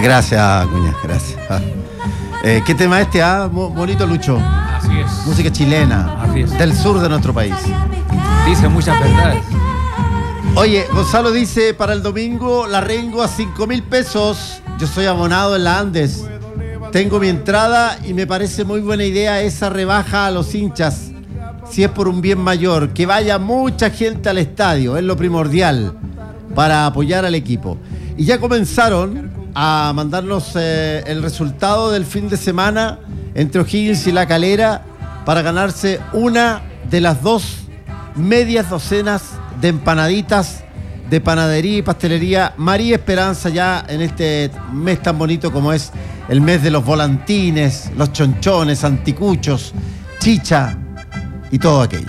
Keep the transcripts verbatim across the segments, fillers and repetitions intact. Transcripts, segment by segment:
Gracias, Acuña, gracias. Ah. Eh, ¿Qué tema este? Ah, bonito, Lucho. Así es. Música chilena. Así es. Del sur de nuestro país. Dice muchas verdades. Oye, Gonzalo dice, para el domingo la Rengo a cinco mil pesos. Yo soy abonado en la Andes. Tengo mi entrada y me parece muy buena idea esa rebaja a los hinchas. Si es por un bien mayor, que vaya mucha gente al estadio, es lo primordial para apoyar al equipo. Y ya comenzaron a mandarnos eh, el resultado del fin de semana entre O'Higgins y La Calera para ganarse una de las dos medias docenas de empanaditas de panadería y pastelería María Esperanza, ya en este mes tan bonito como es el mes de los volantines, los chonchones, anticuchos, chicha y todo aquello.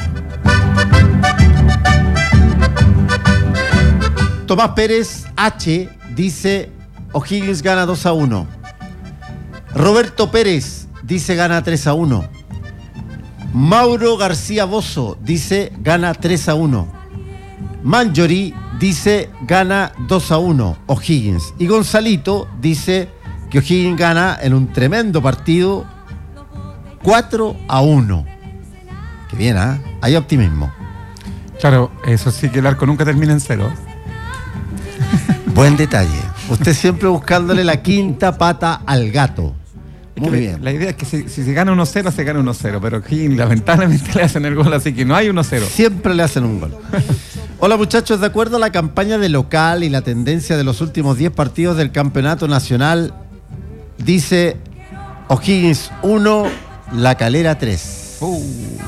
Tomás Pérez H dice O'Higgins gana dos a uno. Roberto Pérez dice gana tres a uno. Mauro García Bozo dice gana tres a uno. Mangiori dice gana dos a uno O'Higgins. Y Gonzalito dice que O'Higgins gana en un tremendo partido cuatro a uno. Qué bien, ¿ah? ¿eh? Hay optimismo. Claro, eso sí, que el arco nunca termina en cero. Buen detalle. Usted siempre buscándole la quinta pata al gato. Muy es que bien. La, la idea es que si, si se gana uno cero, se gana uno cero. Pero aquí lamentablemente le hacen el gol, así que no hay uno cero. Siempre le hacen un gol. Hola muchachos, de acuerdo a la campaña de local y la tendencia de los últimos diez partidos del campeonato nacional, dice O'Higgins uno, La Calera tres. Uh.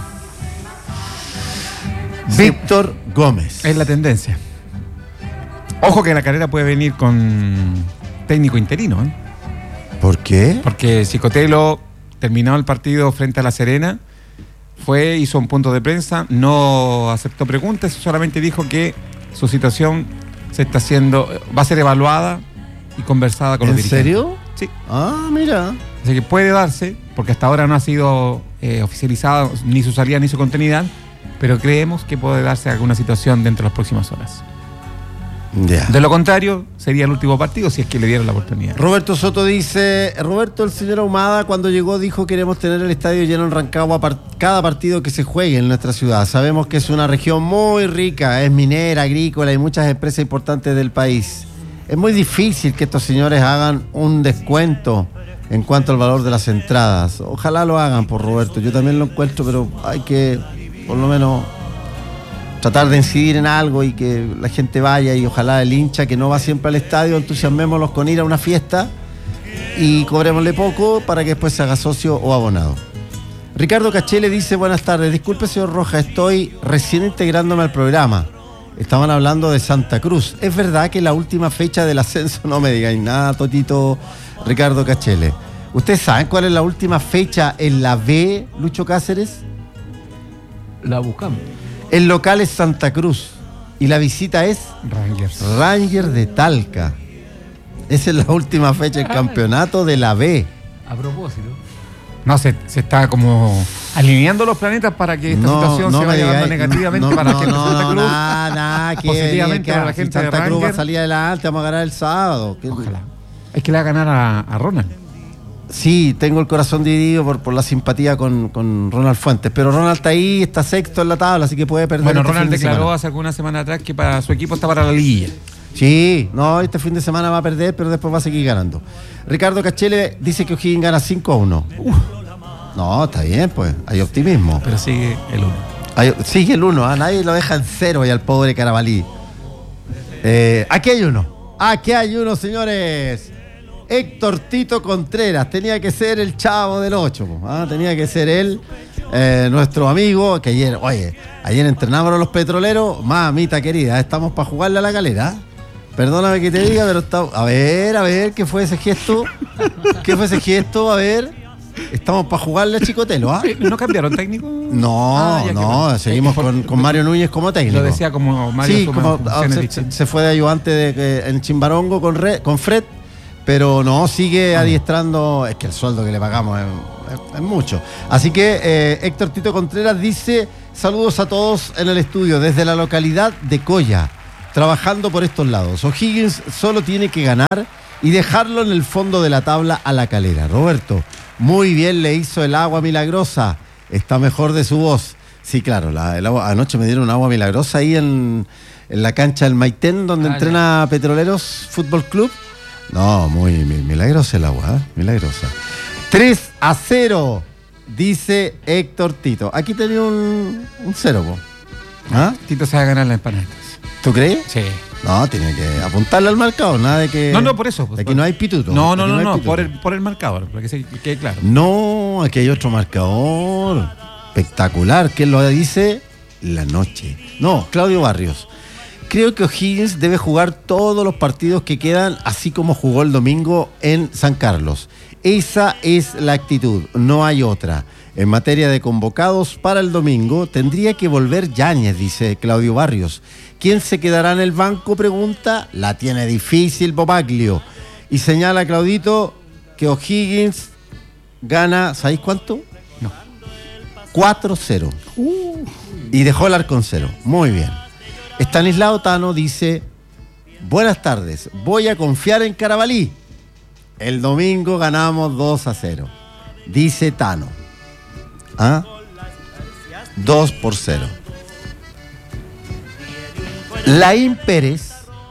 Víctor Gómez. Es la tendencia. Ojo que La Calera puede venir con técnico interino, ¿eh? ¿Por qué? Porque Cicotelo, terminado el partido frente a La Serena, fue, hizo un punto de prensa, no aceptó preguntas, solamente dijo que su situación se está haciendo, va a ser evaluada y conversada con los dirigentes. ¿En serio? Sí. Ah, mira. Así que puede darse, porque hasta ahora no ha sido eh, oficializada ni su salida ni su continuidad, pero creemos que puede darse alguna situación dentro de las próximas horas. Yeah. De lo contrario, sería el último partido si es que le dieron la oportunidad. Roberto Soto dice, Roberto, el señor Ahumada cuando llegó dijo queremos tener el estadio lleno en Rancagua par- cada partido que se juegue en nuestra ciudad. Sabemos que es una región muy rica, es minera, agrícola y muchas empresas importantes del país. Es muy difícil que estos señores hagan un descuento en cuanto al valor de las entradas. Ojalá lo hagan, por Roberto. Yo también lo encuentro, pero hay que por lo menos tratar de incidir en algo y que la gente vaya, y ojalá el hincha que no va siempre al estadio, entusiasmémoslos con ir a una fiesta y cobrémosle poco para que después se haga socio o abonado. Ricardo Cachele dice, buenas tardes, disculpe señor Roja, estoy recién integrándome al programa. Estaban hablando de Santa Cruz. ¿Es verdad que la última fecha del ascenso, no me digáis nada, Totito Ricardo Cachele? ¿Ustedes saben cuál es la última fecha en la B, Lucho Cáceres? La buscamos. El local es Santa Cruz y la visita es Rangers. Rangers de Talca. Esa es la última fecha del campeonato de la B. A propósito. No, se, se está como alineando los planetas para que esta No, situación no se me vaya dando digáis, negativamente no, para no, la gente no, de Santa Cruz. Nada, nada, que, Positivamente que, para la si gente de Santa Cruz va a Rangers. salir adelante, vamos a ganar el sábado. ¿Qué? Ojalá. Hay que le va a ganar a, a Ronald. Sí, tengo el corazón dividido por, por la simpatía con, con Ronald Fuentes, pero Ronald está ahí, está sexto en la tabla, así que puede perder. Bueno, este Ronald fin de declaró semana. hace algunas semanas atrás que para su equipo está para la liguilla. Sí, no, este fin de semana va a perder, pero después va a seguir ganando. Ricardo Cachele dice que O'Higgins gana cinco a uno. Uh. No, está bien, pues, hay optimismo. Pero sigue el uno. Hay, sigue el uno, ¿eh? Nadie lo deja en cero y al pobre Carabalí. Eh, aquí hay uno, aquí hay uno, señores. Héctor Tito Contreras, tenía que ser el chavo del ocho, ¿ah? Tenía que ser él, eh, nuestro amigo, que ayer, oye, ayer entrenamos a los petroleros, mamita querida, estamos para jugarle a La Calera. Perdóname que te diga, pero está, a ver, a ver, ¿qué fue ese gesto? ¿Qué fue ese gesto? A ver, estamos para jugarle a Chicotelo, ¿ah? ¿No cambiaron técnico? No, Ah, ya, no, que- seguimos con, con Mario Núñez como técnico. Lo decía como Mario. Sí, Suma, como, con ah, funciones se, distintas. se fue de ayudante de, que- en Chimbarongo con, Re- con Fred, pero no, sigue adiestrando, es que el sueldo que le pagamos es, es- es mucho. Así que eh, Héctor Tito Contreras dice, saludos a todos en el estudio, desde la localidad de Coya, trabajando por estos lados. O'Higgins solo tiene que ganar y dejarlo en el fondo de la tabla a La Calera. Roberto, muy bien le hizo el agua milagrosa. Está mejor de su voz. Sí, claro, la, el agua, anoche me dieron agua milagrosa ahí en, en la cancha del Maitén, donde ah, entrena ya. Petroleros Fútbol Club. No, muy, muy milagrosa el agua, ¿eh? Milagrosa. tres a cero, dice Héctor Tito. Aquí tenía un, un cero, po. ¿Ah? Tito se va a ganar las empanadas. ¿Tú crees? Sí. No, tiene que apuntarle al marcador, nada de que... No, no, por eso. Pues, aquí por... no hay pituto. No, no, no, no, no, por el, por el marcador, para que se quede claro. No, aquí hay otro marcador espectacular. ¿Quién lo dice? La noche. No, Claudio Barrios. Creo que O'Higgins debe jugar todos los partidos que quedan, así como jugó el domingo en San Carlos. Esa es la actitud, no hay otra. En materia de convocados para el domingo, tendría que volver Yáñez, dice Claudio Barrios. ¿Quién se quedará en el banco? Pregunta. La tiene difícil Bobaglio. Y señala Claudito que O'Higgins gana, ¿sabéis cuánto? No. cuatro cero. Uh. Y dejó el arco en cero. Muy bien. Estanislao Tano dice: buenas tardes, voy a confiar en Carabalí. El domingo ganamos dos a cero. Dice Tano. ¿Ah? dos por cero. Laín Pérez,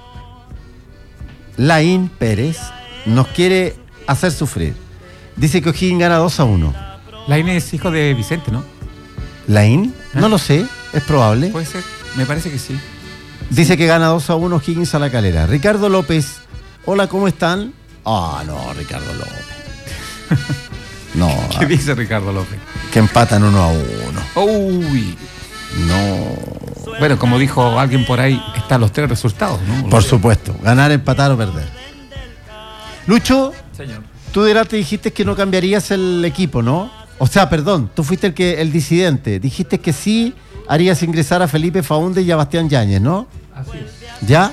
Laín Pérez nos quiere hacer sufrir. Dice que O'Higgins gana dos a uno. Laín es hijo de Vicente, ¿no? ¿Laín? ¿Ah? No lo sé, es probable. Puede ser, me parece que sí. Dice que gana dos a uno O'Higgins a La Calera. Ricardo López, hola, ¿cómo están? Ah, no, Ricardo López. No. ¿Qué dice Ricardo López? Que empatan uno a uno. Uy. No. Bueno, como dijo alguien por ahí, están los tres resultados, ¿no? Por supuesto, ganar, empatar o perder. Lucho, señor, tú delante dijiste que no cambiarías el equipo, ¿no? O sea, perdón, tú fuiste el que el disidente. Dijiste que sí harías ingresar a Felipe Faúndez y a Bastián Yáñez, ¿no? Así es. ¿Ya?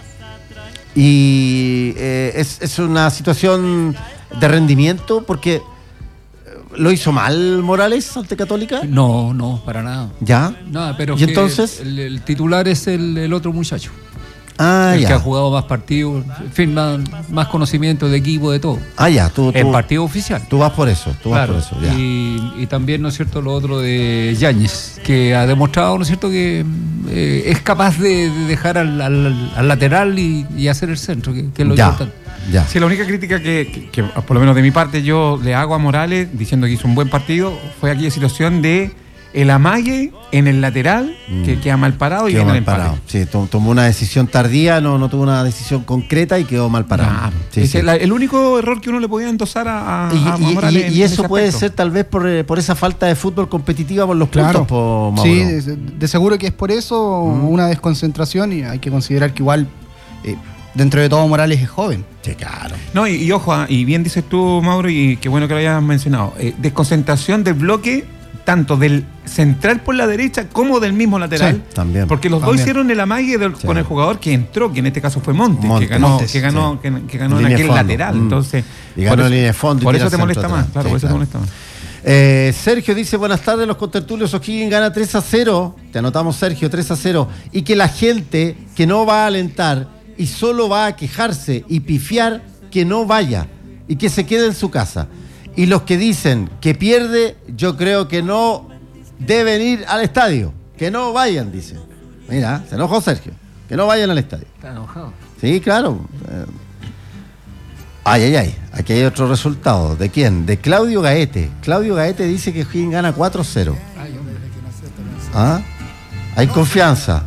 Y eh, es, es una situación de rendimiento porque... ¿Lo hizo mal Morales ante Católica? No, no, para nada. ¿Ya? Nada, pero ¿Y entonces? El, el titular es el, el otro muchacho. Ah, el ya. que ha jugado más partidos, en fin, más, más conocimiento de equipo, de todo. Ah, ya. Tú, tú, en partido oficial. Tú vas por eso, tú claro, vas por eso, ya. Y, y también, ¿no es cierto?, lo otro de Yáñez, que ha demostrado, ¿no es cierto?, que eh, es capaz de, de dejar al, al, al lateral y, y hacer el centro, que, que es lo ya. importante. Ya. Sí, la única crítica que, que, que, por lo menos de mi parte, yo le hago a Morales, diciendo que hizo un buen partido, fue aquella situación de el amague en el lateral, mm. que queda mal parado y quedó viene mal el empate. parado. Sí, tomó una decisión tardía, no, no tuvo una decisión concreta y quedó mal parado. Claro. Sí, es sí. el, el único error que uno le podía endosar a, a, y, a y, Morales. y, en, y eso en puede aspecto. ser tal vez por, por esa falta de fútbol competitiva por los Claro. puntos, po, Mauro. Sí, de, de seguro que es por eso mm. una desconcentración, y hay que considerar que igual eh, dentro de todo Morales es joven. Sí, claro. No, y, y ojo, ah, y bien dices tú, Mauro, y qué bueno que lo hayas mencionado. Eh, desconcentración del bloque, tanto del central por la derecha como del mismo lateral. Sí, también. Porque los También. dos hicieron el amague del, Sí. con el jugador que entró, que en este caso fue Montes, Montes, que ganó, Montes, que ganó, sí. que, que ganó en Línea aquel fondo. lateral. Mm. Entonces, Y ganó por en eso- línea de fondo. y Por tira eso te centro molesta atrás. más, claro, Sí, por eso claro. te molesta más. Eh, Sergio dice: buenas tardes, los contertulios. O'Higgins gana tres a cero. Te anotamos, Sergio, tres a cero. Y que la gente que no va a alentar y solo va a quejarse y pifiar, que no vaya y que se quede en su casa. Y los que dicen que pierde, yo creo que no deben ir al estadio. Que no vayan, dice. Mira, se enojó Sergio. Que no vayan al estadio. Está enojado. Sí, claro. Eh, Ay, ay, ay. Aquí hay otro resultado. ¿De quién? De Claudio Gaete. Claudio Gaete dice que O'Higgins gana cuatro cero. Ay, hombre. ¿Ah? Hay confianza.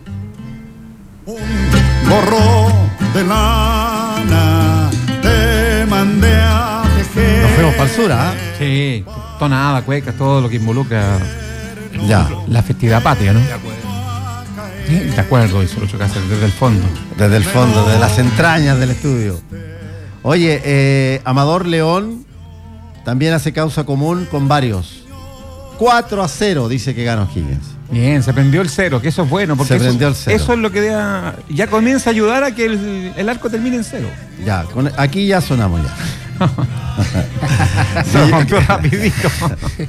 Gorro de lana, te mandé a tejer. Nos fuimos para el sur, ¿ah? Sí, tonada, cuecas, todo lo que involucra Ya. la festividad patria, ¿no? Sí, de acuerdo, eso lo chocaste desde el fondo. Desde el fondo, de las entrañas del estudio. Oye, eh, Amador León también hace causa común con varios. cuatro a cero dice que gana O'Higgins. Bien, se prendió el cero, que eso es bueno, porque Se eso, prendió el cero. eso es lo que da- ya comienza a ayudar a que el, el arco termine en cero. Ya, con- aquí ya sonamos ya. Se rompió rapidito.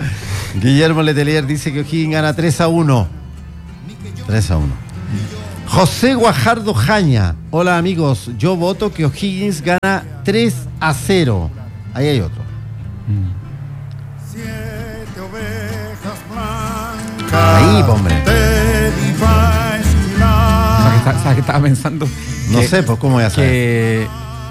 Guillermo Letelier dice que O'Higgins gana tres a uno. tres a uno. José Guajardo Jaña. Hola amigos, yo voto que O'Higgins gana tres a cero. Ahí hay otro. Siete ovejas blancas. Ahí, hombre. Te iba a esquilar. ¿Sabes qué está- sabes qué estaba pensando? No Que- sé, pues cómo voy a saber. Que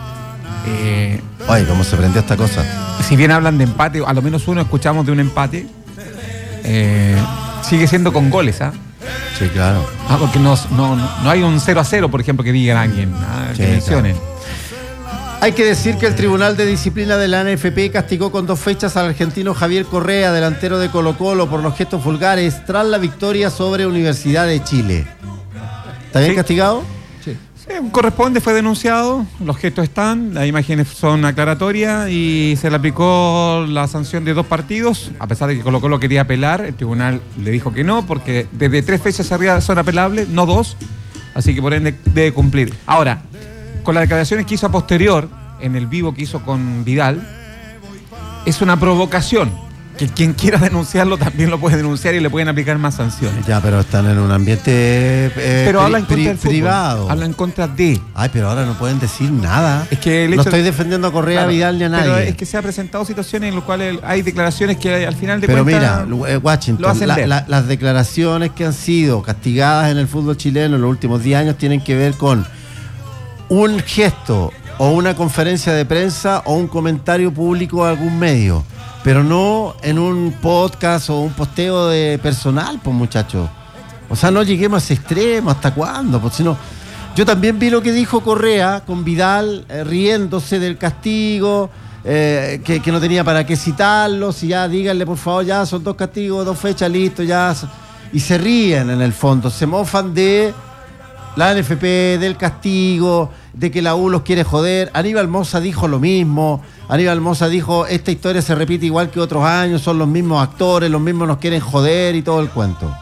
eh, Oye, cómo se prendió esta cosa. si bien hablan de empate, a lo menos uno escuchamos de un empate, eh, sigue siendo con goles, ¿ah? Sí, claro. Ah, porque no, no, no hay un cero a cero, por ejemplo, que diga alguien, ah, que Sí, mencione. Hay que decir que el Tribunal de Disciplina de la N F P castigó con dos fechas al argentino Javier Correa, delantero de Colo-Colo, por los gestos vulgares tras la victoria sobre Universidad de Chile. ¿Está bien Sí. castigado? Sí, corresponde, fue denunciado, los gestos están, las imágenes son aclaratorias y se le aplicó la sanción de dos partidos, a pesar de que Colo Colo quería apelar, el tribunal le dijo que no, porque desde tres fechas arriba son apelables, no dos, así que por ende debe cumplir. Ahora, con las declaraciones que hizo a posterior, en el vivo que hizo con Vidal, es una provocación, que quien quiera denunciarlo también lo puede denunciar y le pueden aplicar más sanciones. Ya, pero están en un ambiente eh, Pero pri- habla en contra pri- del fútbol, privado. habla en contra de... Ay, pero ahora no pueden decir nada. Es que el no hecho estoy de- defendiendo a Correa, Claro, Vidal ni a nadie. Pero es que se han presentado situaciones en las cuales hay declaraciones que al final de Pero cuentas mira, eh, Washington, lo hacen la- ver. la- las declaraciones que han sido castigadas en el fútbol chileno en los últimos diez años tienen que ver con un gesto o una conferencia de prensa o un comentario público a algún medio, pero no en un podcast o un posteo de personal, pues muchachos. O sea, no lleguemos a ese extremo, ¿hasta cuándo? Pues si no, yo también vi lo que dijo Correa con Vidal eh, riéndose del castigo, eh, que, que no tenía para qué citarlo, si ya díganle por favor, ya son dos castigos, dos fechas, listo, ya. Y se ríen en el fondo, se mofan de la N F P, del castigo, de que la U los quiere joder. Aníbal Mosa dijo lo mismo. Aníbal Mosa dijo, esta historia se repite igual que otros años, son los mismos actores, los mismos nos quieren joder y todo el cuento.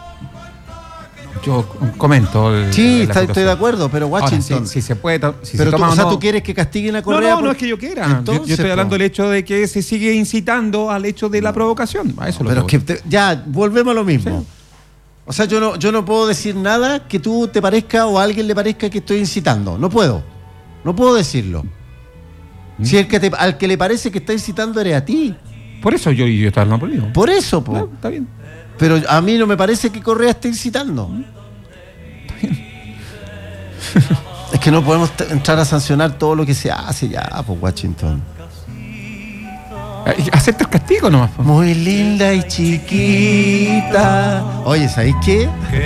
Yo comento. el- Sí, la está- estoy situación. de acuerdo, pero Ahora, Washington... si, si se puede, to- si pero se tú, toma o sea, o no. tú quieres que castiguen a No, Correa. no, no por- es que yo quiera. Yo- Entonces, yo estoy po. hablando del hecho de que se sigue incitando al hecho de la provocación. A eso lo Pero es que que te- ya, volvemos a lo mismo. Sí. O sea, yo no, yo no puedo decir nada que tú te parezca o a alguien le parezca que estoy incitando. No puedo. No puedo decirlo. ¿Mm? Si el que te- al que le parece que está incitando eres a ti. voy. Por eso yo, yo estoy hablando por ello. Por eso, po. Claro, está bien. Pero a mí no me parece que Correa esté incitando. Es que no podemos t- entrar a sancionar todo lo que se hace ya, pues Washington. Eh, Acepta el castigo nomás. po. Muy linda y chiquita. Oye, ¿sabéis qué?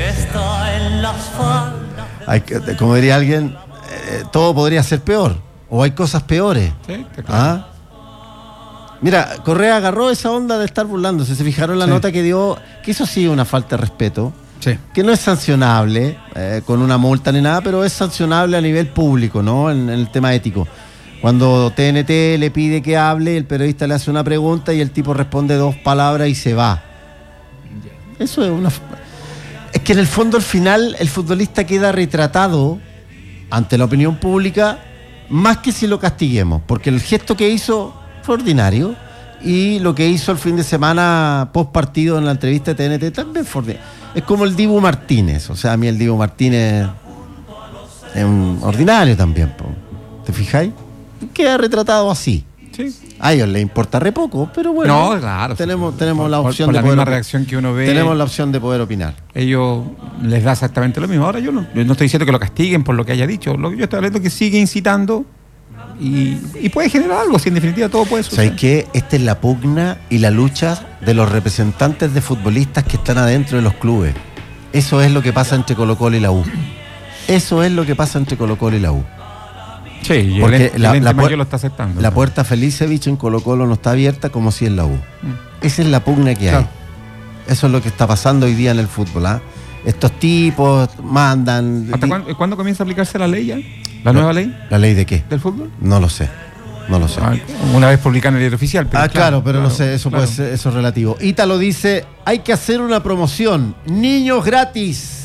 Hay que- como diría alguien, eh, todo podría ser peor. O hay cosas peores. Sí, está claro. ¿Ah? Mira, Correa agarró esa onda de estar burlándose. Se fijaron en la Sí. nota que dio, que eso sí es una falta de respeto. Sí. Que no es sancionable eh, con una multa ni nada, pero es sancionable a nivel público, ¿no? En, en el tema ético. Cuando T N T le pide que hable, el periodista le hace una pregunta y el tipo responde dos palabras y se va. Eso es una... Es que en el fondo, al final, el futbolista queda retratado ante la opinión pública más que si lo castiguemos, porque el gesto que hizo fue ordinario y lo que hizo el fin de semana post partido en la entrevista de T N T también fue ordinario. Es como el Dibu Martínez, o sea, a mí el Dibu Martínez es un ordinario también, po. ¿Te fijáis? Queda retratado así. Sí. A ellos les importa re poco, pero bueno, No, claro. tenemos, tenemos Por- la por- opción por de la poder misma opi- reacción que uno ve. tenemos la opción de poder opinar. Ellos les da exactamente lo mismo. Ahora yo no, yo no estoy diciendo que lo castiguen por lo que haya dicho. Lo que yo estoy hablando es que sigue incitando y, y puede generar algo. Si en definitiva todo puede suceder. ¿Sabes qué? Esta es la pugna y la lucha de los representantes de futbolistas que están adentro de los clubes. Eso es lo que pasa entre Colo-Colo y la U. Eso es lo que pasa entre Colo-Colo y la U. Sí, y Porque el, la- el ente la puer- mayor lo está aceptando. La puerta Felicevich en Colo-Colo no está abierta como si en la U. Mm. Esa es la pugna que hay. Claro. Eso es lo que está pasando hoy día en el fútbol. ¿Ah? Estos tipos mandan... ¿Hasta di- cuándo, cuándo comienza a aplicarse la ley ya? ¿La No. nueva ley ¿La ley de qué? del fútbol? No lo sé. No lo sé. Ah, una vez publicada en el diario oficial. Pero ah, claro, pero no claro, sé, eso claro. puede ser, eso es relativo. Ítalo dice, hay que hacer una promoción, niños gratis.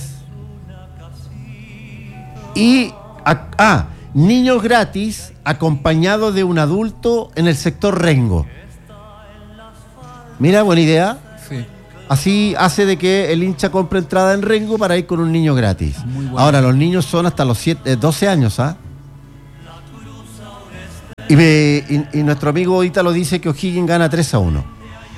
Y, a- ah, niños gratis acompañados de un adulto en el sector Rengo. Mira, buena idea. Sí. Así hace de que el hincha compre entrada en Rengo para ir con un niño gratis. Muy bueno. Ahora, los niños son hasta los siete, eh, doce años, ¿ah? Y, me- y- y nuestro amigo Ítalo dice que O'Higgins gana tres a uno.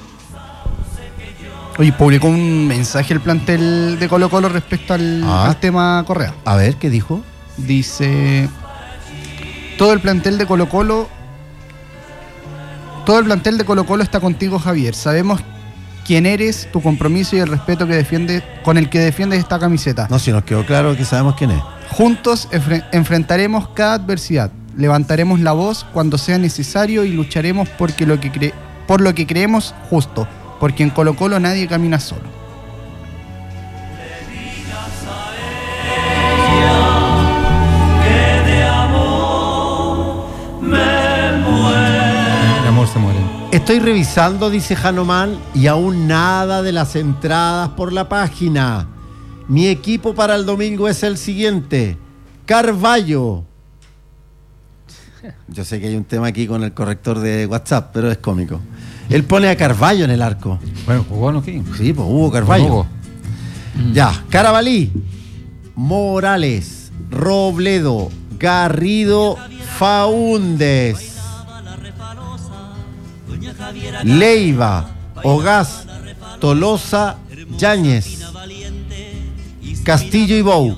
Oye, publicó un mensaje el plantel de Colo Colo respecto al, Ah. al tema Correa. A ver, ¿qué dijo? Dice: todo el plantel de Colo Colo todo el plantel de Colo Colo está contigo, Javier. Sabemos quién eres, tu compromiso y el respeto que defiendes, con el que defiendes esta camiseta. No, si nos quedó claro que sabemos quién es. Juntos enfre- enfrentaremos cada adversidad, levantaremos la voz cuando sea necesario y lucharemos porque lo que cre- por lo que creemos justo, porque en Colo Colo nadie camina solo. De amor se mueren. Estoy revisando, dice Hanuman, y aún nada de las entradas por la página. Mi equipo para el domingo es el siguiente: Carvalho. Yo sé que hay un tema aquí con el corrector de WhatsApp, pero es cómico. Él pone a Carvalho en el arco. Bueno, jugó en O'Higgins. Sí, pues Hugo Carvalho. Hugo. Ya, Carabalí, Morales, Robledo, Garrido, Faúndes, Leiva, Ogaz, Tolosa, Yáñez, Castillo y Bou.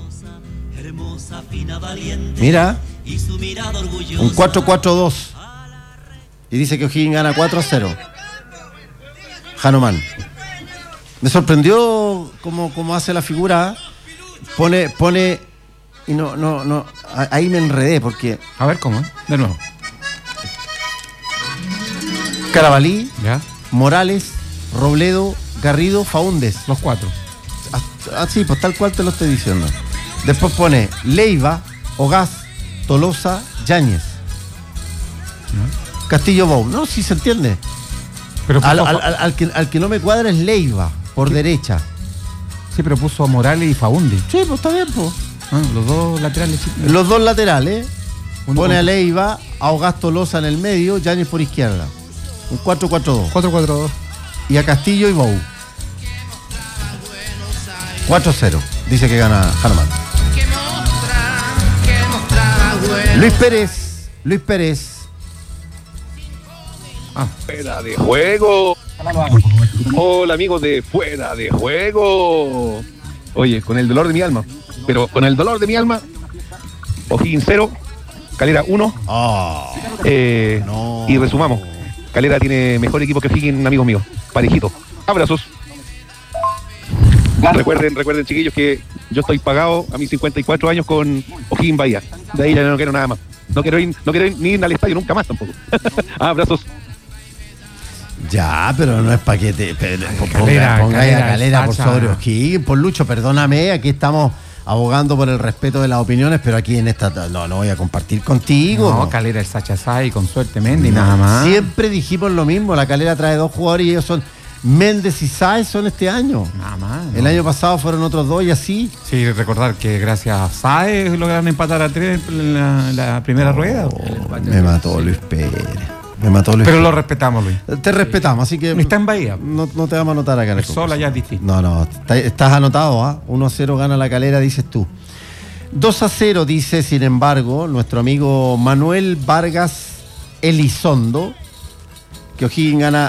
Mira, un cuatro cuatro dos. Y dice que O'Higgins gana cuatro a cero. Hanuman. Me sorprendió cómo, cómo hace la figura. Pone, pone. Y no, no, no. a- Ahí me enredé porque A ver cómo, ¿eh? De nuevo. Carabalí, ¿Ya? Morales, Robledo, Garrido, Faúndes. Los cuatro. Ah, ah, sí, pues tal cual te lo estoy diciendo. Después pone Leiva, Ogaz, Tolosa, Yáñez, Castillo Bou. No, sí se entiende. Pero puso, Al, al- al- al que, al que no me cuadra es Leiva, por derecha. sí, pero puso a Morales y Faúndi. Sí, pues está bien, pues. Ah, los dos laterales. sí. Los dos laterales. Uno Pone con- a Leiva, a Ogaz, Tolosa en el medio, Yáñez por izquierda. Un cuatro cuatro dos. cuatro cuatro dos. Y a Castillo y Bou. cuatro cero. Dice que gana Hanuman. Luis Pérez. Luis Pérez. Ah, Fuera de juego. Hola amigos de Fuera de Juego. Oye, con el dolor de mi alma, pero con el dolor de mi alma, O'Higgins cero, Calera uno, Oh, eh, no. y resumamos. Calera tiene mejor equipo que O'Higgins, amigos míos. Parejito. Abrazos. Recuerden, recuerden chiquillos que yo estoy pagado a mis cincuenta y cuatro años con O'Higgins Bahía. De ahí ya no quiero nada más. No quiero ir, no quiero ir ni ir al estadio nunca más tampoco. Abrazos. Ya, pero no es paquete. Ponga, Calera, ponga ahí a Calera, Calera por Sacha. sobre O'Higgins. Por Lucho, perdóname, aquí estamos abogando por el respeto de las opiniones, pero aquí en esta no, no voy a compartir contigo. no, Calera el Sacha Sai con suerte Mendy, nada más. Siempre dijimos lo mismo, la Calera trae dos jugadores y ellos son Méndez y Sáez son este año. Nada más. El no. año pasado fueron otros dos y así. Sí, recordar que gracias a Saez lograron empatar a tres en la, la primera rueda. Oh, me mató Luis Pérez. Me mató Luis Pero lo Pérez. respetamos, Luis. Te respetamos, así que Está en Bahía. no, no te vamos a anotar acá en el El sol concurso. allá es distinto. No, no, está- estás anotado, ¿ah? uno a cero gana la Calera, dices tú. dos a cero dice, sin embargo, nuestro amigo Manuel Vargas Elizondo, que O'Higgins gana.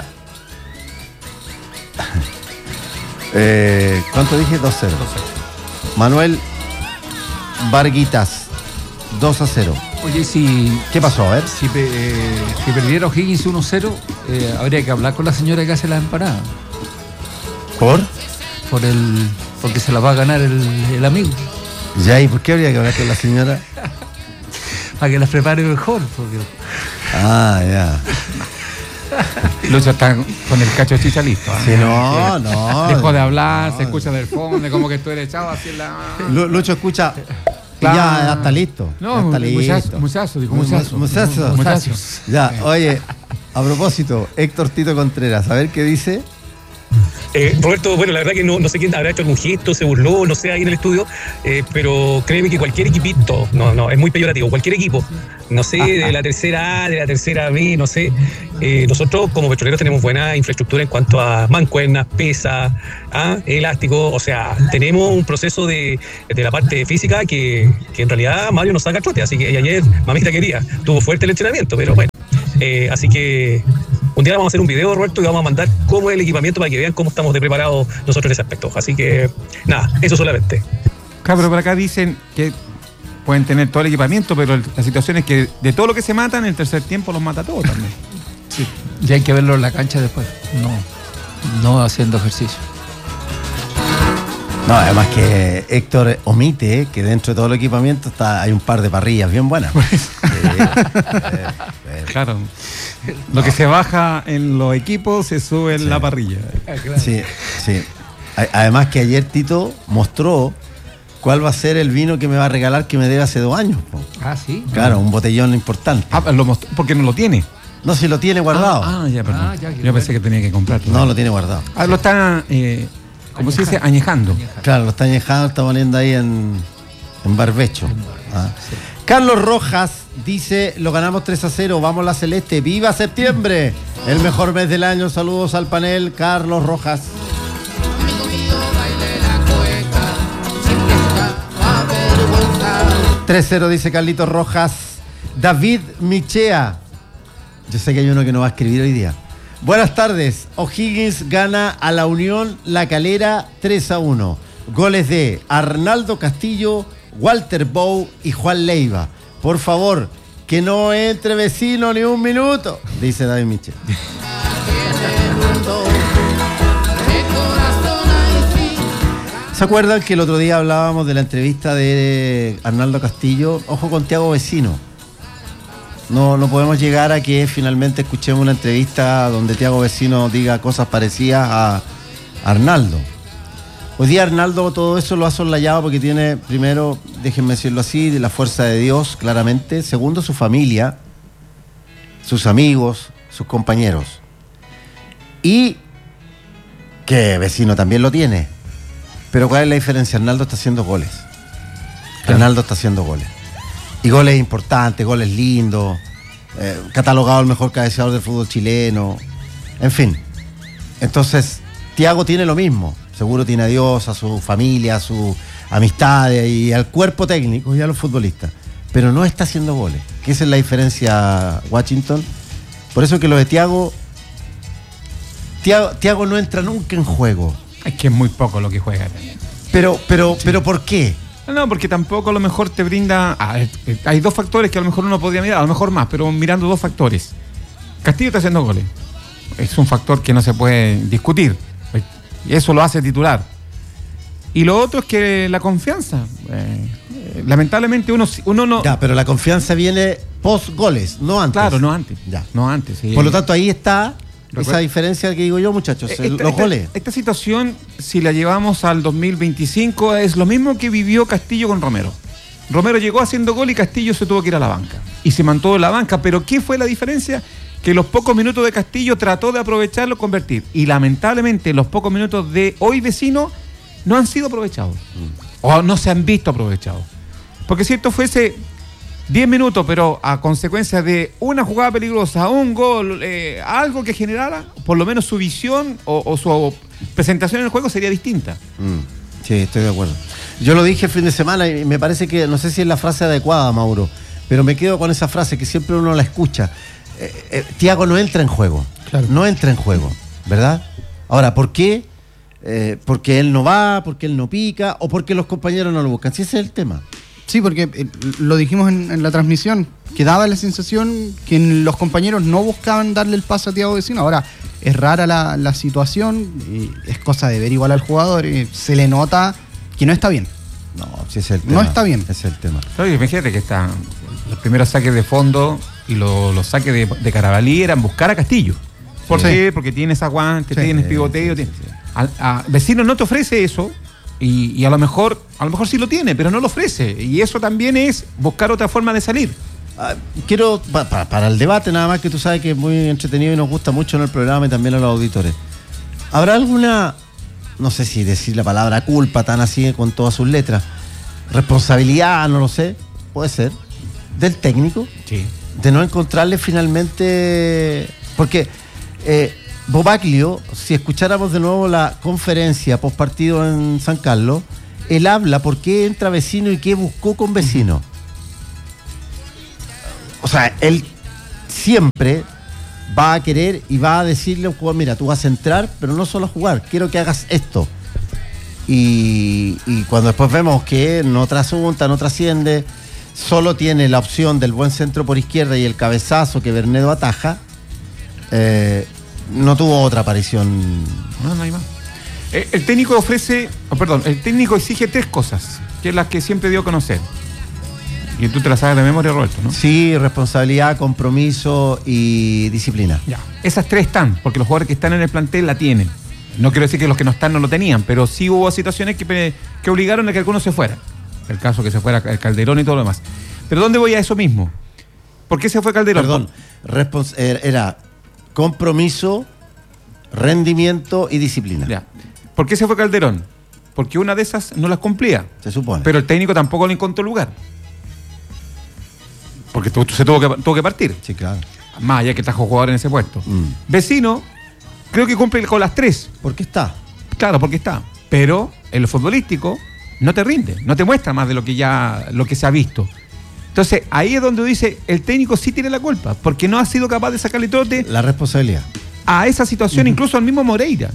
eh, ¿Cuánto dije? dos a cero. Manuel Varguitas, dos a cero. Oye, si, ¿Qué pasó? A ver. si, pe- eh, si perdiera O'Higgins uno cero, eh, habría que hablar con la señora que hace las empanadas. ¿Por? Por el, porque se las va a ganar el, el amigo. Ya, ¿y por qué habría que hablar con la señora? Para que las prepare mejor. Porque, Ah, ya. Lucho está con el cacho de chicha listo. ¿eh? Sí, no, no. Dejó de hablar, no. se escucha del fondo, como que estoy echado así en la. Lu- Lucho escucha. y Claro. Ya, ya está listo. No, ya está muchacho, listo. muchacho, dijo Mu- muchacho. muchacho. Muchachos. Ya, oye, a propósito, Héctor Tito Contreras, a ver qué dice. Eh, Roberto, bueno, la verdad que no, no sé quién habrá hecho algún gesto, se burló, no sé, ahí en el estudio, eh, pero créeme que cualquier equipito, no, no, es muy peyorativo, cualquier equipo, no sé, de la tercera A, de la tercera B, no sé, eh, nosotros como petroleros tenemos buena infraestructura en cuanto a mancuernas, pesas, ¿ah? elástico, o sea, tenemos un proceso de, de la parte física que, que en realidad Mario nos saca trote, así que ayer, mamita quería, tuvo fuerte el entrenamiento, pero bueno, eh, así que un día vamos a hacer un video, Roberto, y vamos a mandar cómo es el equipamiento para que vean cómo estamos de preparados nosotros en ese aspecto. Así que, nada, eso solamente. Claro, pero por acá dicen que pueden tener todo el equipamiento, pero el- la situación es que de todo lo que se matan, en el tercer tiempo los mata todo también. Sí. Y hay que verlo en la cancha después, no, no haciendo ejercicio. No, además que Héctor omite que dentro de todo el equipamiento está, hay un par de parrillas bien buenas. Sí, eh, eh, Claro. Lo que se baja en los equipos se sube en Sí. la parrilla. sí, sí. A- Además que ayer Tito mostró cuál va a ser el vino que me va a regalar que me debe hace dos años. po. Ah, sí. Claro, un botellón importante. Ah, lo mostró porque no lo tiene. No, si lo tiene guardado. Ah, ah, ya, perdón. Ah, ya, qué Yo bueno. pensé que tenía que comprarlo. No, lo tiene guardado. Ah, lo está, eh, ¿cómo se dice? Añejando. Claro, lo está añejando, está poniendo ahí en, en barbecho. Ah. Carlos Rojas dice, lo ganamos tres a cero, vamos la Celeste, ¡viva septiembre! El mejor mes del año, saludos al panel, Carlos Rojas. tres cero dice Carlitos Rojas. David Michea. Yo sé que hay uno que no va a escribir hoy día. Buenas tardes. O'Higgins gana a la Unión La Calera tres a uno. Goles de Arnaldo Castillo, Walter Bow y Juan Leiva. Por favor, que no entre vecino ni un minuto, dice David Michel. ¿Se acuerdan que el otro día hablábamos de la entrevista de Arnaldo Castillo? Ojo con Tiago Vecino. No, no podemos llegar a que finalmente escuchemos una entrevista donde Tiago Vecino diga cosas parecidas a Arnaldo. Hoy día Arnaldo todo eso lo ha soslayado porque tiene, primero, déjenme decirlo así, de la fuerza de Dios, claramente. Segundo, su familia, sus amigos, sus compañeros. Y que Vecino también lo tiene. Pero ¿cuál es la diferencia? Arnaldo está haciendo goles. Arnaldo está haciendo goles. Y goles importantes, goles lindos, eh, catalogado el mejor cabeceador del fútbol chileno. En fin. Entonces, Tiago tiene lo mismo. Seguro tiene a Dios, a su familia, a sus amistades y al cuerpo técnico y a los futbolistas. Pero no está haciendo goles. Que esa es la diferencia, Washington. Por eso que lo de Tiago, Tiago, Tiago no entra nunca en juego. Es que es muy poco lo que juega también. Pero, pero, pero ¿por qué? No, porque tampoco a lo mejor te brinda... ah, eh, eh, hay dos factores que a lo mejor uno podría mirar, a lo mejor más, pero mirando dos factores. Castillo está haciendo goles. Es un factor que no se puede discutir. Y eso lo hace titular. Y lo otro es que la confianza. Eh, eh, lamentablemente uno, uno no... Ya, pero la confianza viene post goles, no antes. Claro, no antes. Ya. No antes. Sí. Por lo tanto, ahí está Recuerda- esa diferencia que digo yo, muchachos, Eh, el- esta, los esta- goles. Esta situación, si la llevamos al dos mil veinticinco, es lo mismo que vivió Castillo con Romero. Romero llegó haciendo gol y Castillo se tuvo que ir a la banca. Y se mantuvo en la banca. Pero ¿qué fue la diferencia? Que los pocos minutos de Castillo trató de aprovecharlo, convertir. Y lamentablemente los pocos minutos de hoy Vecino no han sido aprovechados. O no se han visto aprovechados. Porque si esto fuese diez minutos, pero a consecuencia de una jugada peligrosa, un gol, eh, algo que generara, por lo menos su visión o, o su presentación en el juego sería distinta. Mm, sí, estoy de acuerdo. Yo lo dije el fin de semana y me parece que, no sé si es la frase adecuada, Mauro, pero me quedo con esa frase que siempre uno la escucha. Eh, eh, Tiago no entra en juego. Claro. No entra en juego, ¿verdad? Ahora, ¿por qué? Eh, porque él no va, porque él no pica o porque los compañeros no lo buscan. Si ese es el tema. Sí, porque eh, lo dijimos en, en la transmisión, que daba la sensación que los compañeros no buscaban darle el paso a Tiago Vecino. Ahora, es rara la, la situación, y es cosa de ver igual al jugador, y se le nota que no está bien. No, si ese es el No tema. está bien. Ese es el tema. Oye, imagínate que están los primeros saques de fondo y lo- los saques de, de Carabalí eran buscar a Castillo. ¿Por Sí. qué? Porque tienes aguante, Sí. tienes Sí, pivoteo. sí, tienes- sí, sí. A, a- Vecino no te ofrece eso y, y a lo mejor a lo mejor sí lo tiene, pero no lo ofrece. Y eso también es buscar otra forma de salir. Ah, quiero, pa- pa- para el debate nada más, que tú sabes que es muy entretenido y nos gusta mucho en el programa y también a los auditores. ¿Habrá alguna no sé si decir la palabra culpa tan así con todas sus letras, responsabilidad, no lo sé, puede ser, del técnico, Sí. de no encontrarle finalmente, porque eh, Bobaglio, si escucháramos de nuevo la conferencia post partido en San Carlos, él habla por qué entra Vecino y qué buscó con Vecino. O sea, él siempre va a querer y va a decirle a un jugador, mira, tú vas a entrar, pero no solo a jugar, quiero que hagas esto. Y, y cuando después vemos que no trasunta, no trasciende, solo tiene la opción del buen centro por izquierda y el cabezazo que Bernedo ataja, eh, no tuvo otra aparición. No, no hay más. Eh, el técnico ofrece, oh, perdón, el técnico exige tres cosas, que es las que siempre dio a conocer. Y tú te las sabes de memoria, Roberto, ¿no? Sí, responsabilidad, compromiso y disciplina. Ya. Esas tres están, porque los jugadores que están en el plantel la tienen. No quiero decir que los que no están no lo tenían, pero sí hubo situaciones que, que obligaron a que algunos se fueran. El caso que se fuera el Calderón y todo lo demás. Pero ¿dónde voy a eso mismo? ¿Por qué se fue Calderón? Perdón, respons- era compromiso, rendimiento y disciplina. Ya. ¿Por qué se fue Calderón? Porque una de esas no las cumplía. Se supone. Pero el técnico tampoco le encontró lugar. Porque tu- se tuvo que, tuvo que partir. Sí, claro. Más allá que trajo jugador en ese puesto. Mm. Vecino, creo que cumple con las tres. ¿Por qué está? Claro, porque está. Pero en lo futbolístico no te rinde, no te muestra más de lo que ya lo que se ha visto. Entonces, ahí es donde dice, el técnico sí tiene la culpa, porque no ha sido capaz de sacarle trote La responsabilidad. a esa situación, Ujú. incluso al mismo Moreira.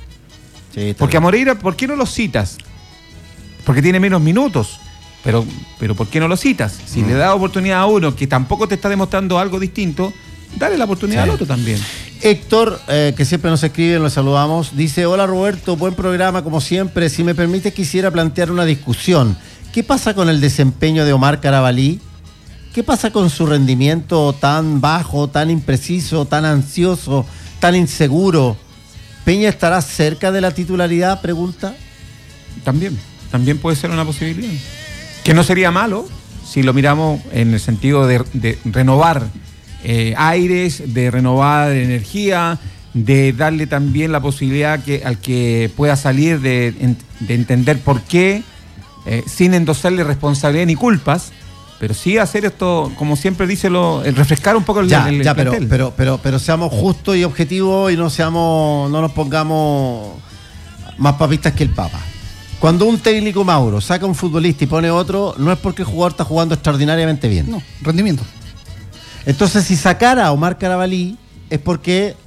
Sí, está Porque a bien. Moreira, ¿por qué no lo citas? Porque tiene menos minutos. Pero, pero ¿por qué no lo citas? Si Mm. le das oportunidad a uno que tampoco te está demostrando algo distinto, dale la oportunidad Sí. al otro también. Héctor, eh, que siempre nos escribe, lo saludamos, dice, hola Roberto, buen programa como siempre, si me permites quisiera plantear una discusión. ¿Qué pasa con el desempeño de Omar Carabalí? ¿Qué pasa con su rendimiento tan bajo, tan impreciso, tan ansioso, tan inseguro? ¿Peña estará cerca de la titularidad? Pregunta. También, también puede ser una posibilidad. Que no sería malo si lo miramos en el sentido de, de renovar eh, aires, de renovar energía, de darle también la posibilidad que, al que pueda salir de, en- de entender por qué, eh, sin endosarle responsabilidad ni culpas, pero sí hacer esto, como siempre dice, lo, el refrescar un poco el, Ya, el- el ya, pero, plantel. pero, pero, pero seamos justos y objetivos y no seamos, no nos pongamos más papistas que el Papa. Cuando un técnico Mauro saca un futbolista y pone otro, no es porque el jugador está jugando extraordinariamente bien. No, rendimiento. Entonces, si sacara a Omar Carabalí, es porque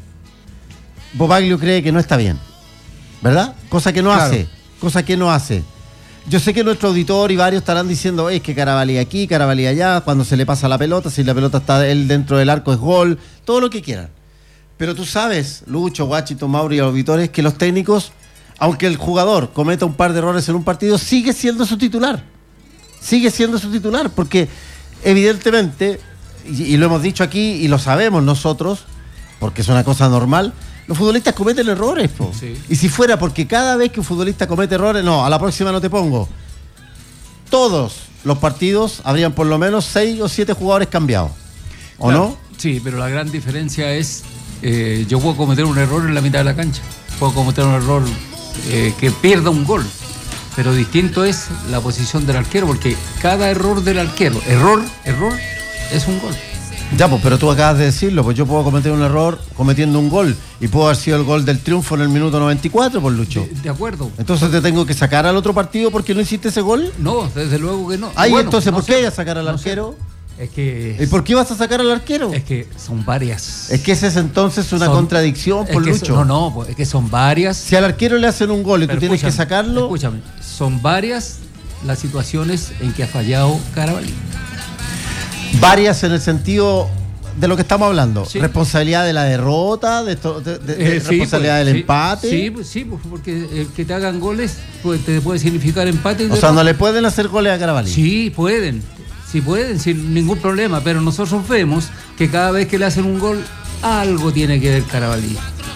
Bobaglio cree que no está bien. ¿Verdad? Cosa que no Claro. hace. Cosa que no hace. Yo sé que nuestro auditor y varios estarán diciendo, es que Carabalí aquí, Carabalí allá, cuando se le pasa la pelota, si la pelota está él dentro del arco es gol, todo lo que quieran. Pero tú sabes, Lucho, Guachito, Mauro y auditores, que los técnicos, aunque el jugador cometa un par de errores en un partido, sigue siendo su titular. Sigue siendo su titular, porque evidentemente, y, y lo hemos dicho aquí y lo sabemos nosotros, porque es una cosa normal, los futbolistas cometen errores, po. Sí. Y si fuera porque cada vez que un futbolista comete errores, no, a la próxima no te pongo. Todos los partidos habrían por lo menos seis o siete jugadores cambiados. ¿O Claro, no? Sí, pero la gran diferencia es, eh, yo puedo cometer un error en la mitad de la cancha, puedo cometer un error eh, que pierda un gol, pero distinto es la posición del arquero, porque cada error del arquero, error, error, es un gol. Ya, pues, pero tú acabas de decirlo, pues yo puedo cometer un error cometiendo un gol y puedo haber sido el gol del triunfo en el minuto noventa y cuatro, por Lucho. De, de acuerdo. Entonces te tengo que sacar al otro partido porque no hiciste ese gol. No, desde luego que no. Ay, Bueno, entonces, no ¿por sé, qué vas a sacar al no sé. arquero? Es que... ¿Y por qué vas a sacar al arquero? Es que son varias. Es que esa es entonces una Son- contradicción, es por que Lucho. son- No, no, pues, es que son varias. Si al arquero le hacen un gol y tú Pero tienes que escúchame, sacarlo, Escúchame, son varias las situaciones en que ha fallado Carabalí. varias en el sentido de lo que estamos hablando. Sí. Responsabilidad de la derrota, de, esto- de- de- de Eh, sí, responsabilidad pues, del sí, empate. Sí, pues, sí, pues, porque el que te hagan goles pues, te puede significar empate. y O sea, derrota. no le pueden hacer goles a Carabalí. Sí, pueden. Sí pueden, sin ningún problema. Pero nosotros vemos que cada vez que le hacen un gol, algo tiene que ver Carabalí.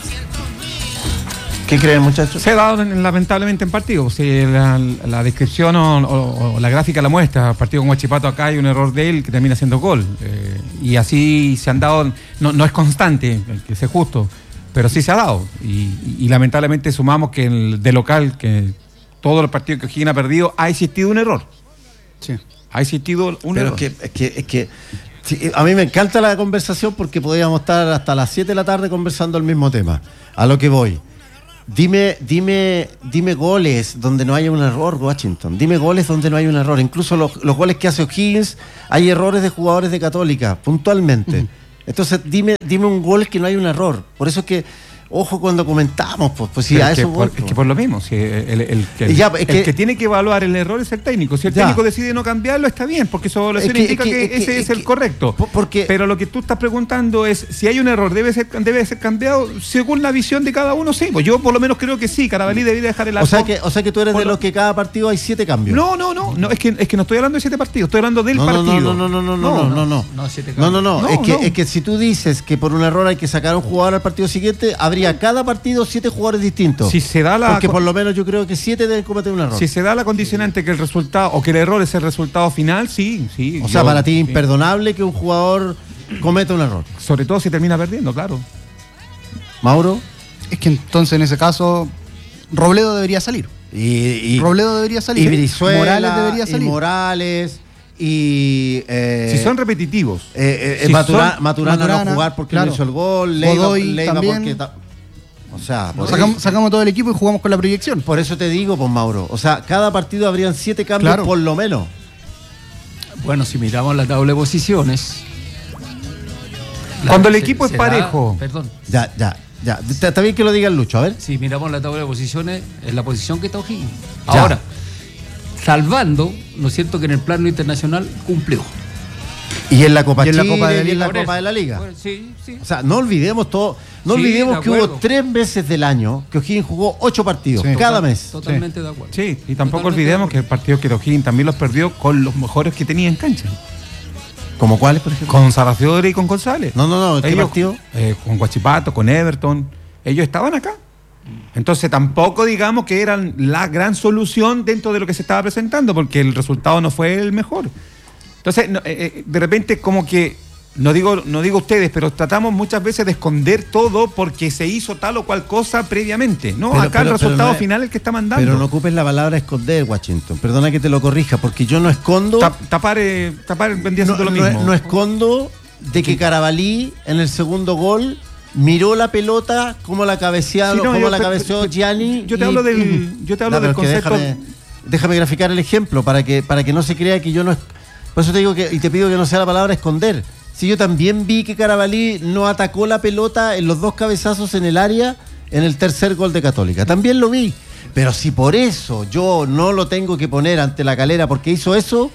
¿Qué creen, muchachos? Se ha dado en- lamentablemente en partidos. Si la, la descripción o, o- o la gráfica la muestra, partido con Huachipato acá hay un error de él que termina siendo gol. Eh, y así se han dado, no, no es constante, hay que ser justo, pero sí se ha dado. Y, y lamentablemente sumamos que el, de local, que todos los partidos que O'Higgins ha perdido, ha existido un error. Sí. Ha existido un Pero error. es que, es que, es que sí, a mí me encanta la conversación porque podríamos estar hasta las siete de la tarde conversando el mismo tema. A lo que voy. Dime, dime, dime goles donde no haya un error, Washington. Dime goles donde no hay un error. Incluso los, los goles que hace O'Higgins, hay errores de jugadores de Católica, puntualmente. Uh-huh. Entonces, dime, dime un gol que no hay un error. Por eso es que, ojo cuando comentamos, pues, pues sí, a es, eso que voy, por, es que por lo mismo, si el, el, el, el, ya, es el que, que tiene que evaluar el error es el técnico. Si el ya. técnico decide no cambiarlo, está bien, porque su evaluación es que, indica es que, que, es que, ese es es que, el correcto. Porque, pero lo que tú estás preguntando es, si hay un error, ¿debe ser, debe ser cambiado según la visión de cada uno? Sí, pues yo por lo menos creo que sí, Carabalí debería dejar el arco. O sea que, o sea que tú eres de lo... los que cada partido hay siete cambios. No, no, no, no es, que, es que no estoy hablando de siete partidos, estoy hablando del no, no, partido. No, no, no, no, no, no, no, no, no, no, siete no, no, no, no, es, que, no. es que si tú dices que por un error hay que sacar a un jugador al partido siguiente, habría cada partido siete jugadores distintos. Si se da la Porque por lo menos yo creo que siete deben cometer un error. Si se da la condicionante que el resultado o que el error es el resultado final, sí, sí. O sea, yo, para ti es sí. imperdonable que un jugador cometa un error. Sobre todo si termina perdiendo, claro. Mauro. Es que entonces en ese caso Robledo debería salir. Y, y Robledo debería salir. Y Brizuela, Morales debería salir. Y Morales. Y eh, si son repetitivos. Eh, eh, si Maturana, son, Maturana, Maturana no jugar porque claro. no hizo el gol. Leiva, Godoy Leiva también. porque ta- o sea, por, Sacamos, eso, sacamos todo el equipo y jugamos con la proyección. por eso te digo, pues Mauro. O sea, cada partido habrían siete cambios Claro. por lo menos. Bueno, si miramos la tabla de posiciones. Cuando el se- equipo es se da- parejo. Perdón. Ya, ya, ya. Está está bien que lo diga el Lucho, a ver. Si miramos la tabla de posiciones, es la posición que está O'Higgins. Ya. Ahora, salvando, ¿no es cierto que en el plano internacional cumplió? Y en la Copa Y en la Chile Copa de la y en la Por Copa eso. de la Liga. Bueno, sí, sí. O sea, no olvidemos todo. No Sí, olvidemos de que hubo acuerdo. tres meses del año que O'Higgins jugó ocho partidos, Sí. cada mes. Totalmente de acuerdo. Sí, y tampoco Totalmente olvidemos de que el partido que O'Higgins también los perdió con los mejores que tenía en cancha. ¿Como cuáles, por ejemplo? Con Sarrafiore y con González. No, no, no. ¿Qué Ellos, partido? eh, con Guachipato, con Everton. Ellos estaban acá. Entonces tampoco digamos que eran la gran solución dentro de lo que se estaba presentando, porque el resultado no fue el mejor. Entonces, no, eh, eh, de repente como que, no digo, no digo ustedes, pero tratamos muchas veces de esconder todo porque se hizo tal o cual cosa previamente. No, Pero- acá pero- el resultado pero no es- final es el que está mandando. Pero no ocupes la palabra esconder, Washington. Perdona que te lo corrija, porque yo no escondo. Ta- tapar, eh, tapar vendría no, siendo lo no- mismo. no escondo de que Carabalí en el segundo gol miró la pelota como la cabecearon, Sí, no, como yo- la pero- cabeceó pero- Gianni. yo te y- hablo del- yo te hablo No, del pero es que concepto- Déjame, déjame graficar el ejemplo para que, para que no se crea que yo no. es- Por eso te digo que, y te pido que no sea la palabra esconder. Si yo también vi que Carabalí no atacó la pelota en los dos cabezazos en el área en el tercer gol de Católica. También lo vi. Pero si por eso yo no lo tengo que poner ante la Calera porque hizo eso,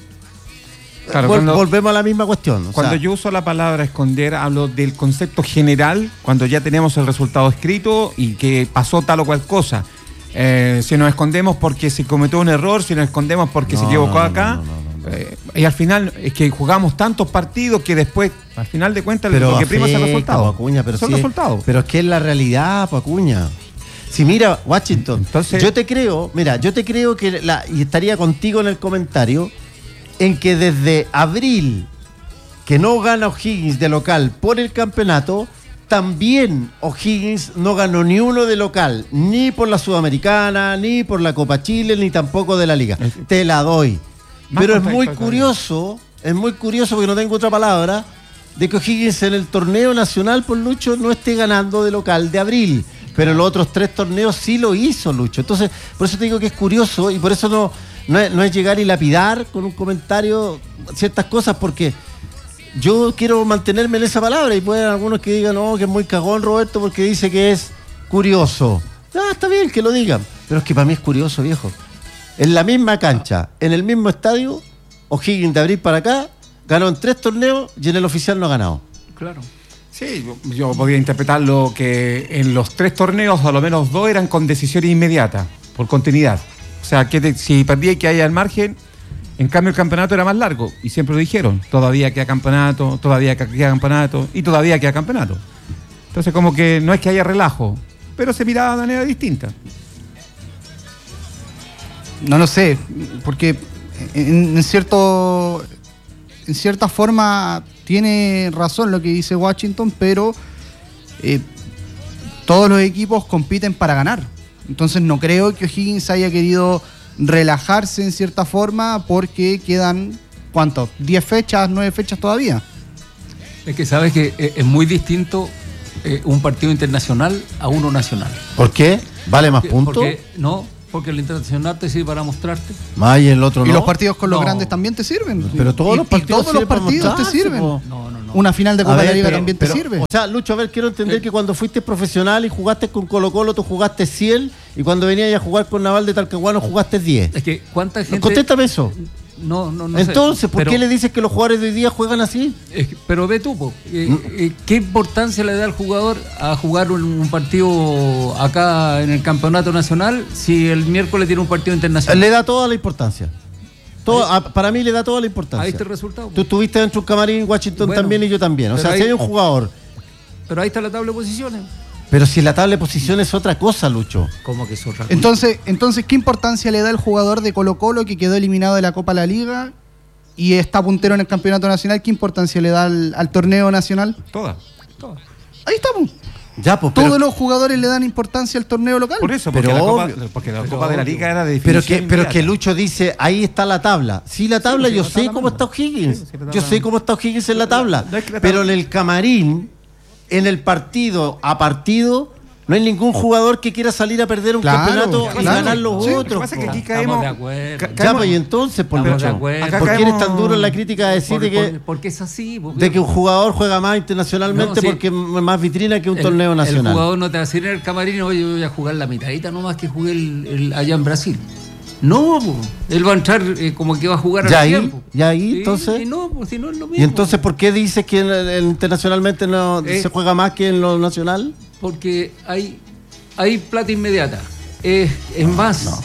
Claro, vol- cuando- volvemos a la misma cuestión. O Cuando sea, yo uso la palabra esconder, hablo del concepto general, cuando ya tenemos el resultado escrito y que pasó tal o cual cosa. Eh, si nos escondemos porque se cometió un error, si nos escondemos porque se No, equivocó no, no, acá, no, no, no, no. eh, y al final es que jugamos tantos partidos que después, al final de cuentas, pero lo que prima es el afecta, resultado. po, Acuña, pero Son sí es- resultados. Pero es que es la realidad, po, Acuña. Si mira, Washington, Entonces- yo te creo, mira, yo te creo que la, y estaría contigo en el comentario, en que desde abril que no gana O'Higgins de local por el campeonato, también O'Higgins no ganó ni uno de local, ni por la Sudamericana, ni por la Copa Chile, ni tampoco de la Liga. Es- Te la doy. Más Pero es contradictorio muy todavía. curioso, es muy curioso porque no tengo otra palabra, de que O'Higgins en el torneo nacional por Lucho no esté ganando de local de abril. Pero los otros tres torneos sí lo hizo Lucho. Entonces, por eso te digo que es curioso y por eso no, no, es, no es llegar y lapidar con un comentario ciertas cosas, porque yo quiero mantenerme en esa palabra y pueden algunos que digan, no, que es muy cagón Roberto porque dice que es curioso. Ah, está bien que lo digan, pero es que para mí es curioso, viejo. En la misma cancha, en el mismo estadio, O'Higgins de abril para acá, ganó en tres torneos y en el oficial no ha ganado. Claro. Sí, yo, yo podría interpretarlo que en los tres torneos, a lo menos dos eran con decisión inmediata, por continuidad. O sea, que te- si perdía que haya al margen, en cambio el campeonato era más largo. Y siempre lo dijeron, todavía queda campeonato, todavía queda campeonato y todavía queda campeonato. Entonces como que no es que haya relajo, pero se miraba de manera distinta. No lo sé, porque en, en cierto en cierta forma tiene razón lo que dice Washington, pero eh, todos los equipos compiten para ganar. Entonces no creo que O'Higgins haya querido relajarse en cierta forma porque quedan, ¿cuánto? ¿diez fechas, nueve fechas todavía? Es que sabes que es, es muy distinto eh, un partido internacional a uno nacional. ¿Por qué? ¿Vale más Porque- puntos? porque- no, porque el internacional te sirve para mostrarte. Más y el otro Y no. los partidos con los No. grandes también te sirven. Pero todos Y- los y partidos todos los sirven para partidos te mostrarse, sirven. po. No, no, no. Una final de A Copa de la ver, Liga pero- también pero, te sirve. O sea, Lucho, a ver, quiero entender que cuando fuiste profesional y jugaste con Colo Colo, tú jugaste cien, y cuando venías a jugar con Naval de Talcahuano jugaste diez. Es que cuánta gente... Contéstame eso. No, no, no sé. Entonces, ¿por Pero- qué le dices que los jugadores de hoy día juegan así? es que- pero ve tú, po, eh, Mm. eh, ¿qué importancia le da al jugador a jugar un, un partido acá en el campeonato nacional si el miércoles tiene un partido internacional? Le da toda la importancia. Todo, a- para mí le da toda la importancia. Ahí está el resultado. po. Tú estuviste dentro de un camarín, Washington Bueno, también y yo también. O pero sea, ahí- si hay un jugador. Pero ahí está la tabla de posiciones. Pero si la tabla de posiciones es otra cosa, Lucho. ¿Cómo que es otra cosa? Entonces, entonces, ¿qué importancia le da el jugador de Colo Colo que quedó eliminado de la Copa de la Liga y está puntero en el campeonato nacional? ¿Qué importancia le da al, al torneo nacional? Todas. Ahí estamos. Ya, pues, Todos pero, los jugadores le dan importancia al torneo local. Por eso, porque Pero la Copa, obvio. porque la Pero Copa de la obvio. Liga era de pero definición que, pero que inmediata. Lucho dice, ahí está la tabla. Sí, la tabla, sí, yo la sé tabla cómo misma. está O'Higgins. Sí, sí, la tabla yo sé misma. cómo está O'Higgins en la tabla. No es que la Pero tabla- en el camarín, en el partido a partido, no hay ningún jugador que quiera salir a perder un Claro, campeonato y claro. ganar los Sí, lo que otros. pasa es que po. aquí Estamos caemos. de acuerdo. ca- Ya, caemos- pues, y entonces, por Estamos Lucho, de acuerdo. Acá ¿por qué caemos- eres tan duro en la crítica de decir Por- de que, por- porque es así. po, de que un jugador juega más internacionalmente No, sí. porque es más vitrina que un El- torneo El nacional? jugador no te va a decir en el camarín, oye, yo voy a jugar la mitadita nomás que jugué el, el- allá en Brasil. No, po. Él va a entrar eh, como que va a jugar Ya al ahí, tiempo. ya ahí, Sí, entonces. y no, pues si no es lo mismo. ¿Y entonces por qué dices que en- en- internacionalmente no Eh. se juega más que en lo nacional? Porque hay, hay plata inmediata. Es, es más.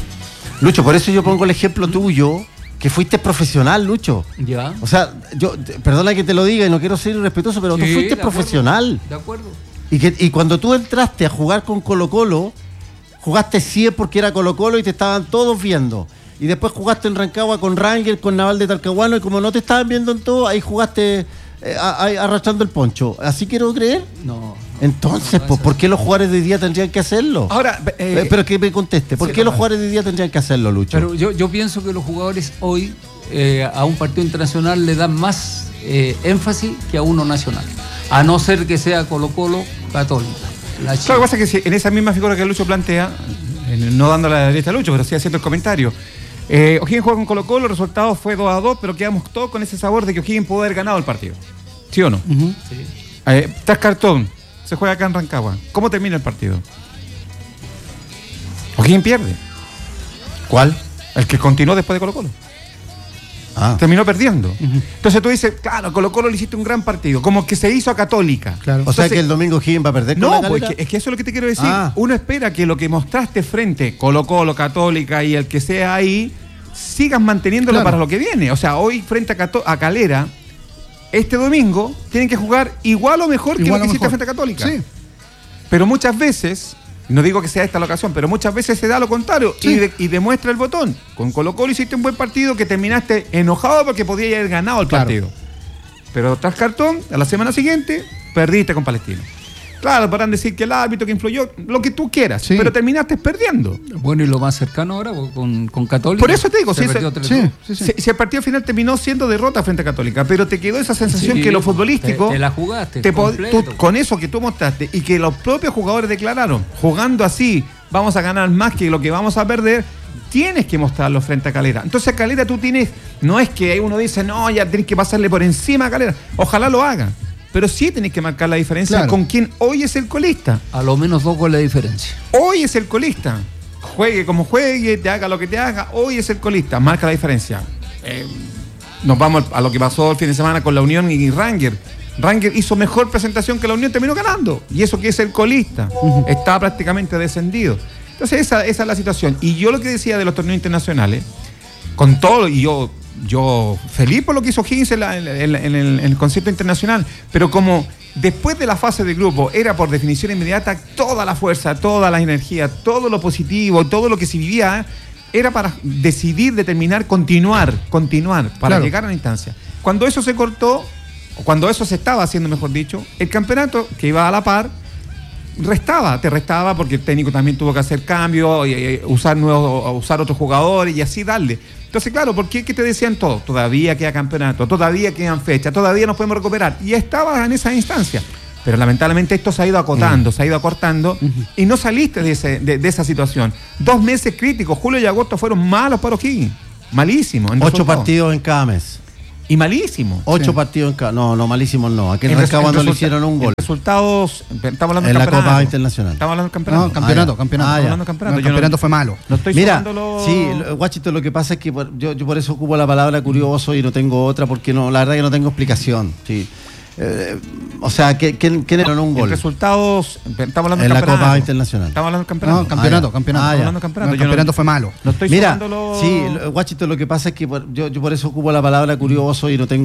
Lucho, por eso yo pongo el ejemplo tuyo, que fuiste profesional, Lucho. Ya. O sea, yo, te- perdona que te lo diga y no quiero ser irrespetuoso, pero tú Sí, fuiste de acuerdo, profesional. De acuerdo. Y, que, y cuando tú entraste a jugar con Colo Colo, jugaste cien porque era Colo Colo y te estaban todos viendo. Y después jugaste en Rancagua con Ranger, con Naval de Talcahuano, y como no te estaban viendo en todo, ahí jugaste eh, a- a- arrastrando el poncho. ¿Así quiero creer? No. Entonces, no, no pues, es ¿por así. qué los jugadores de hoy día tendrían que hacerlo? Ahora, eh, Eh, pero que me conteste, ¿por sí, qué los no, jugadores de hoy día tendrían que hacerlo, Lucho? Pero yo, yo pienso que los jugadores hoy eh, a un partido internacional le dan más eh, énfasis que a uno nacional. A no ser que sea Colo Colo Católica. La Claro, Chile. lo que pasa es que si- en esa misma figura que Lucho plantea, en- no dando la derecha a Lucho, pero sí haciendo el comentario. Eh, O'Higgins juega con Colo Colo, el resultado fue dos a dos, pero quedamos todos con ese sabor de que O'Higgins pudo haber ganado el partido. ¿Sí o no? Ujú. Sí. Eh, tras cartón, se juega acá en Rancagua. ¿Cómo termina el partido? O'Higgins pierde. ¿Cuál? El que continuó después de Colo Colo. Ah. Terminó perdiendo. Entonces tú dices, claro, Colo Colo le hiciste un gran partido, como que se hizo a Católica. Claro. O sea Entonces- que el domingo Higgins va a perder con No, la pues Calera. es que, es que eso es lo que te quiero decir. Ah. Uno espera que lo que mostraste frente Colo Colo, Católica y el que sea ahí, sigas manteniéndolo Claro. para lo que viene. O sea, hoy frente a, Cató- a Calera, este domingo, tienen que jugar igual o mejor que Igual lo que o hiciste mejor. frente a Católica. Sí. Pero muchas veces, no digo que sea esta la ocasión, pero muchas veces se da lo contrario Sí. y, de- y demuestra el botón. Con Colo Colo hiciste un buen partido que terminaste enojado porque podías haber ganado el Claro. partido. Pero tras cartón, a la semana siguiente, perdiste con Palestino. Claro, podrán decir que el árbitro que influyó, lo que tú quieras, Sí. pero terminaste perdiendo. Bueno, y lo más cercano ahora con, con Católica. Por eso te digo, se si ese- perdió tres Sí, dos. sí, sí. Si, si el partido final terminó siendo derrota frente a Católica, pero te quedó esa sensación Sí, que lo futbolístico... Te, te la jugaste. te po- completo. tú- con eso que tú mostraste y que los propios jugadores declararon, jugando así, vamos a ganar más que lo que vamos a perder, tienes que mostrarlo frente a Calera. Entonces a Calera tú tienes, no es que uno dice, no, ya tienes que pasarle por encima a Calera, ojalá lo haga, pero sí tienes que marcar la diferencia Claro. con quien hoy es el colista. A lo menos dos goles de diferencia. Hoy es el colista. Juegue como juegue, te haga lo que te haga, hoy es el colista, marca la diferencia. Eh, nos vamos a lo que pasó el fin de semana con la Unión y Ranger. Ranger hizo mejor presentación que la Unión, terminó ganando. Y eso que es el colista. Estaba prácticamente descendido. Entonces esa, esa es la situación. Y yo lo que decía de los torneos internacionales, con todo, y yo, yo feliz por lo que hizo Higgins en, la- en la- en la- en el, en el concierto internacional, pero como después de la fase de grupo era por definición inmediata, toda la fuerza, toda la energía, todo lo positivo, todo lo que se vivía, era para decidir, determinar, continuar, continuar, para Claro. llegar a la instancia. Cuando eso se cortó, o cuando eso se estaba haciendo, mejor dicho, el campeonato que iba a la par, restaba, te restaba porque el técnico también tuvo que hacer cambios, y, y, usar nuevos, usar otros jugadores y así darle. Entonces, claro, ¿por qué? ¿Qué te decían todos? Todavía queda campeonato, todavía quedan fechas, todavía nos podemos recuperar. Y estabas en esa instancia. Pero lamentablemente esto se ha ido acotando, uh-huh. se ha ido acortando uh-huh. y no saliste de, ese, de, de esa situación. Dos meses críticos, julio y agosto, fueron malos para O'Higgins. Malísimos. Ocho resultado. partidos en cada mes. Y malísimo. Ocho sí. partidos en cada... No, no, malísimos no. Aquel Rancagua cuando le hicieron un gol. Resultados... Estamos hablando en del la Copa Internacional. Estamos hablando del campeonato. No, campeonato, ah, campeonato. Ah, Estamos hablando del campeonato. No, el campeonato no, fue malo. No estoy Mira, lo... sí, Guachito, lo que pasa es que por, yo, yo por eso ocupo la palabra curioso y no tengo otra, porque no, la verdad que no tengo explicación. Sí. Eh, o sea, ¿quién, quién era un gol? Resultados, estamos hablando del en la campeonato. Copa Internacional. Estamos hablando del campeonato. No, campeonato, ah, campeonato. Ah, estamos hablando del campeonato. No, el campeonato no, fue malo. No estoy Mira, lo... sí, Guachito, lo que pasa es que por, yo, yo por eso ocupo la palabra curioso y no tengo